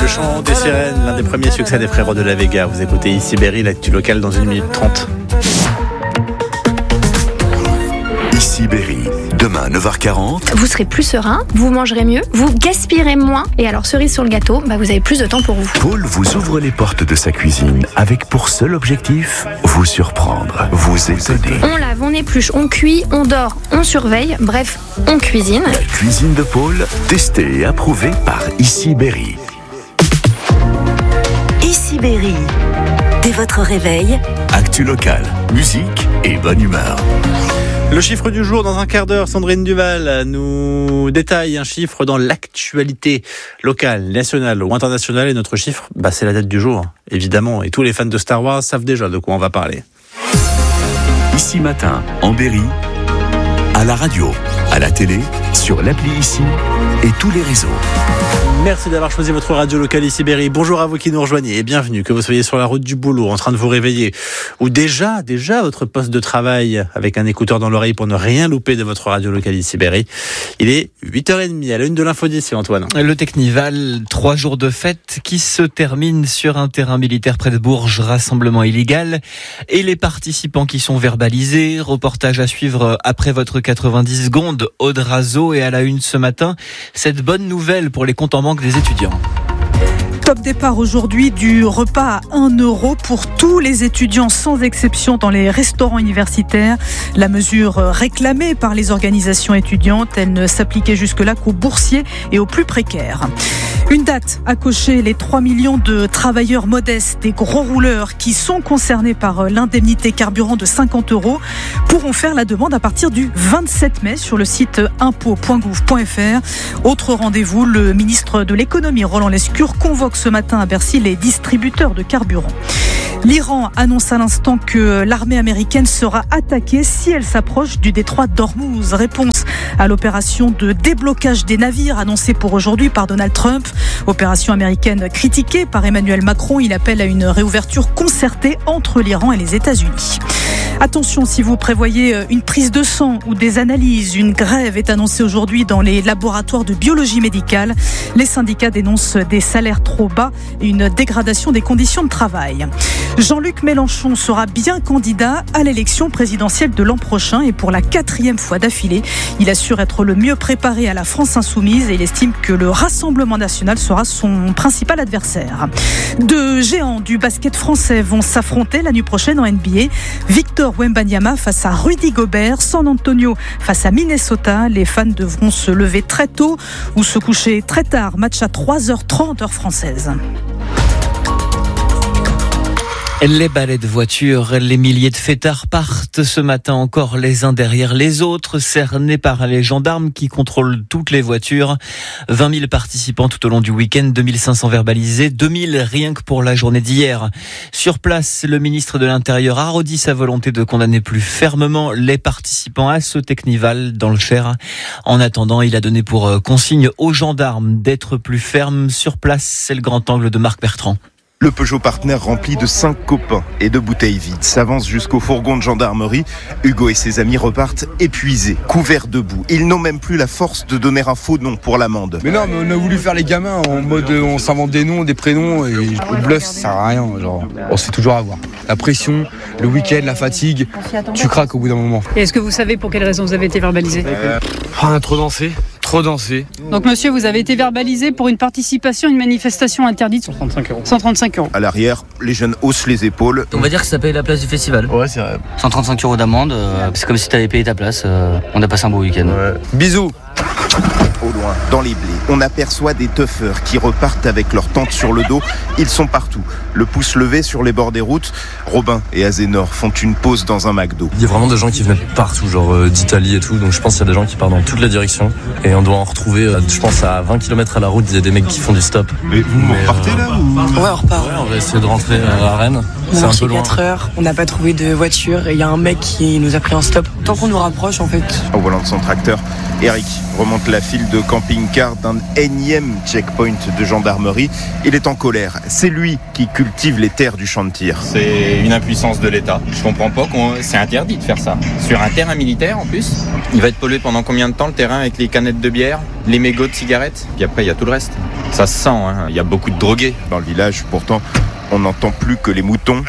chant des sirènes, l'un des premiers succès des Frérots de la Vega. Vous écoutez ici Berry, l'actu locale dans 1 minute 30. Ici Berry, demain 9h40. Vous serez plus serein, vous mangerez mieux, vous gaspillerez moins. Et alors, cerise sur le gâteau, vous avez plus de temps pour vous. Paul vous ouvre les portes de sa cuisine avec pour seul objectif vous surprendre, vous étonner. On lave, on épluche, on cuit, on dort, on surveille, bref, on cuisine. La cuisine de Paul, testée et approuvée par Ici Berry. Ici Berry. Dès votre réveil, Actu locale, musique et bonne humeur. Le chiffre du jour dans un quart d'heure, Sandrine Duval nous détaille un chiffre dans l'actualité locale, nationale ou internationale. Et notre chiffre, c'est la date du jour, évidemment. Et tous les fans de Star Wars savent déjà de quoi on va parler. Ici matin, en Berry, à la radio, à la télé, sur l'appli Ici et tous les réseaux. Merci d'avoir choisi votre radio locale Ici Berry. Bonjour à vous qui nous rejoignez et bienvenue, que vous soyez sur la route du boulot, en train de vous réveiller, ou déjà votre poste de travail avec un écouteur dans l'oreille pour ne rien louper de votre radio locale Ici Berry. Il est 8h30 à la une de l'info d'ici, Antoine. Le Technival, 3 jours de fête qui se terminent sur un terrain militaire près de Bourges, rassemblement illégal, et les participants qui sont verbalisés. Reportage à suivre après votre 90 secondes, Aude Razo, et à la une ce matin, cette bonne nouvelle pour les comptes en banque des étudiants. Top départ aujourd'hui du repas à 1 € pour tous les étudiants sans exception dans les restaurants universitaires. La mesure réclamée par les organisations étudiantes, elle ne s'appliquait jusque-là qu'aux boursiers et aux plus précaires. Une date à cocher, les 3 millions de travailleurs modestes, des gros rouleurs qui sont concernés par l'indemnité carburant de 50 € pourront faire la demande à partir du 27 mai sur le site impôts.gouv.fr. Autre rendez-vous, le ministre de l'économie Roland Lescure convoque ce matin à Bercy les distributeurs de carburant. L'Iran annonce à l'instant que l'armée américaine sera attaquée si elle s'approche du détroit d'Ormuz. Réponse à l'opération de déblocage des navires annoncée pour aujourd'hui par Donald Trump. Opération américaine critiquée par Emmanuel Macron. Il appelle à une réouverture concertée entre l'Iran et les États-Unis. Attention, si vous prévoyez une prise de sang ou des analyses, une grève est annoncée aujourd'hui dans les laboratoires de biologie médicale. Les syndicats dénoncent des salaires trop bas et une dégradation des conditions de travail. Jean-Luc Mélenchon sera bien candidat à l'élection présidentielle de l'an prochain et pour la 4e fois d'affilée. Il assure être le mieux préparé à la France insoumise et il estime que le Rassemblement national sera son principal adversaire. Deux géants du basket français vont s'affronter la nuit prochaine en NBA. Victor Wembanyama face à Rudy Gobert, San Antonio face à Minnesota. Les fans devront se lever très tôt ou se coucher très tard. Match à 3h30 heure française. Les balais de voitures, les milliers de fêtards partent ce matin encore les uns derrière les autres, cernés par les gendarmes qui contrôlent toutes les voitures. 20 000 participants tout au long du week-end, 2500 verbalisés, 2000 rien que pour la journée d'hier. Sur place, le ministre de l'Intérieur a redit sa volonté de condamner plus fermement les participants à ce Technival dans le Cher. En attendant, il a donné pour consigne aux gendarmes d'être plus fermes. Sur place, c'est le grand angle de Marc Bertrand. Le Peugeot Partner rempli de 5 copains et de bouteilles vides s'avance jusqu'au fourgon de gendarmerie. Hugo et ses amis repartent épuisés, couverts de boue. Ils n'ont même plus la force de donner un faux nom pour l'amende. Mais non, mais on a voulu faire les gamins en mode on s'invente des noms, des prénoms et le bluff ça sert à rien. Genre, on se fait toujours avoir. La pression, le week-end, la fatigue, tu craques au bout d'un moment. Et est-ce que vous savez pour quelle raison vous avez été verbalisé ? On a trop dansé. Donc monsieur, vous avez été verbalisé pour une participation à une manifestation interdite. 135 €. À l'arrière, les jeunes haussent les épaules. On va dire que ça paye la place du festival. Ouais, c'est vrai. 135 € d'amende, c'est comme si t'avais payé ta place. On a passé un beau week-end. Ouais. Bisous. Au loin, dans les blés, on aperçoit des teufeurs qui repartent avec leur tente sur le dos. Ils sont partout, le pouce levé sur les bords des routes. Robin et Azénor font une pause dans un McDo. Il y a vraiment des gens qui venaient de partout, genre d'Italie et tout. Donc je pense qu'il y a des gens qui partent dans toutes les directions. Et on doit en retrouver, je pense à 20 km à la route, il y a des mecs qui font du stop. Mais vous repartez là ou... Ouais, on repart. Ouais, on va essayer de rentrer à Rennes. C'est un peu loin. 4 heures, on n'a pas trouvé de voiture et il y a un mec qui nous a pris un stop. Tant qu'on nous rapproche en fait. Au volant de son tracteur, Eric remonte la file de camping-car d'un énième checkpoint de gendarmerie. Il est en colère. C'est lui qui cultive les terres du champ de tir. C'est une impuissance de l'État. Je comprends pas c'est interdit de faire ça. Sur un terrain militaire en plus. Il va être pollué pendant combien de temps le terrain avec les canettes de bière, les mégots de cigarettes? Puis après il y a tout le reste. Ça se sent, hein. Il y a beaucoup de drogués. Dans le village, pourtant, on n'entend plus que les moutons.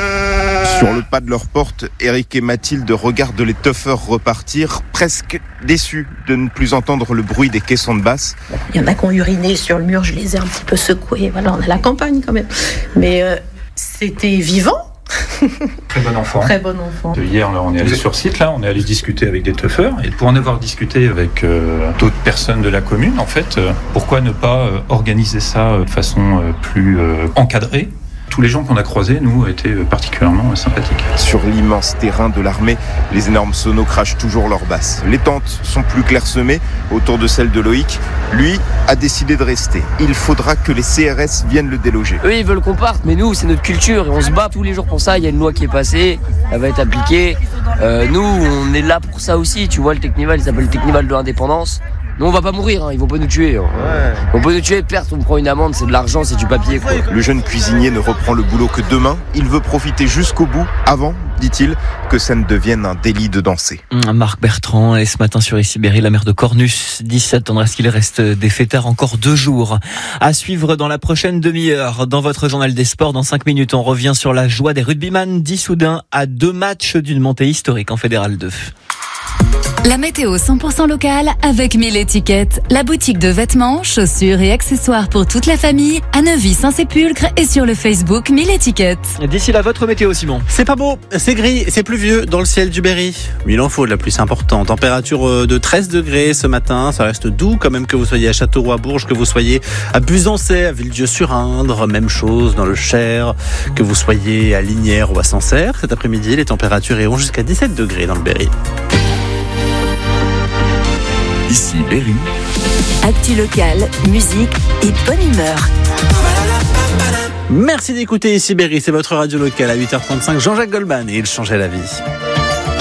Sur le pas de leur porte, Eric et Mathilde regardent les tuffeurs repartir, presque déçus de ne plus entendre le bruit des caissons de basse. Il y en a qui ont uriné sur le mur, je les ai un petit peu secoués. Voilà, on a la campagne quand même. Mais c'était vivant. Très bon enfant. Très bon enfant. Hier, on est allé sur site, là, on est allé discuter avec des tuffeurs. Et pour en avoir discuté avec d'autres personnes de la commune, en fait, pourquoi ne pas organiser ça de façon plus encadrée? Tous les gens qu'on a croisés, nous, étaient particulièrement sympathiques. Sur l'immense terrain de l'armée, les énormes sonos crachent toujours leur basse. Les tentes sont plus clairsemées autour de celles de Loïc. Lui a décidé de rester. Il faudra que les CRS viennent le déloger. Eux, ils veulent qu'on parte, mais nous, c'est notre culture et on se bat tous les jours pour ça. Il y a une loi qui est passée, elle va être appliquée. Nous, on est là pour ça aussi. Tu vois, le Technival, il s'appelle le Technival de l'indépendance. Nous, on va pas mourir, hein. Ils vont pas nous tuer. Hein. Ouais. On peut nous tuer, perte, on prend une amende, c'est de l'argent, c'est du papier, quoi. Le jeune cuisinier ne reprend le boulot que demain. Il veut profiter jusqu'au bout, avant, dit-il, que ça ne devienne un délit de danser. Marc Bertrand, et ce matin sur Issy-Berry, la maire de Cornus, 17 ans, est-ce qu'il reste des fêtards encore 2 jours à suivre dans la prochaine demi-heure. Dans votre journal des sports, dans 5 minutes, on revient sur la joie des rugbyman d'Issoudun à 2 matchs d'une montée historique en Fédéral 2. La météo 100% locale avec 1000 étiquettes. La boutique de vêtements, chaussures et accessoires pour toute la famille à Neuvy-Saint-Sépulcre et sur le Facebook 1000 étiquettes. D'ici là, votre météo, Simon. C'est pas beau, c'est gris, c'est pluvieux dans le ciel du Berry. Mais il en faut de la pluie, c'est important. Température de 13 degrés ce matin. Ça reste doux quand même que vous soyez à Châteauroux, à Bourges, que vous soyez à Buzancais, à Villedieu-sur-Indre. Même chose dans le Cher, que vous soyez à Lignières ou à Sancerre. Cet après-midi, les températures iront jusqu'à 17 degrés dans le Berry. Ici Berry. Actu locale, musique et bonne humeur. Merci d'écouter Ici Berry, c'est votre radio locale à 8h35. Jean-Jacques Goldman et il changeait la vie.